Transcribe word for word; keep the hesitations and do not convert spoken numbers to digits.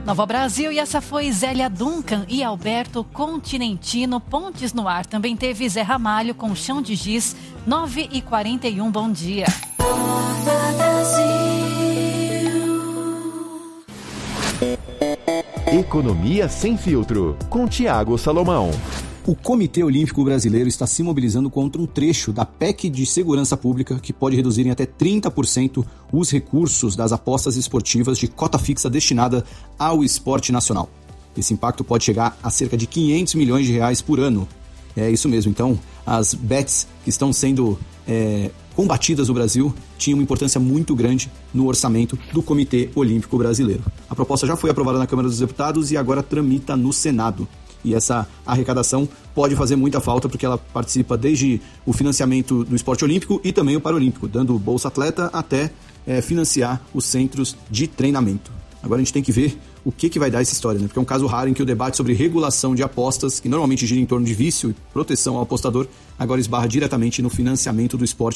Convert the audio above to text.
Nova Brasil, e essa foi Zélia Duncan e Alberto Continentino. Pontes no Ar também teve Zé Ramalho com Chão de Giz, nove e quarenta e um, bom dia. Economia Sem Filtro, com Tiago Salomão. O Comitê Olímpico Brasileiro está se mobilizando contra um trecho da P E C de Segurança Pública que pode reduzir em até trinta por cento os recursos das apostas esportivas de cota fixa destinada ao esporte nacional. Esse impacto pode chegar a cerca de quinhentos milhões de reais por ano. É isso mesmo, então as bets que estão sendo é, combatidas no Brasil tinham uma importância muito grande no orçamento do Comitê Olímpico Brasileiro. A proposta já foi aprovada na Câmara dos Deputados e agora tramita no Senado. E essa arrecadação pode fazer muita falta porque ela participa desde o financiamento do esporte olímpico e também o paralímpico, dando Bolsa Atleta até é, financiar os centros de treinamento. Agora a gente tem que ver o que, que vai dar essa história, né? Porque é um caso raro em que o debate sobre regulação de apostas, que normalmente gira em torno de vício e proteção ao apostador, agora esbarra diretamente no financiamento do esporte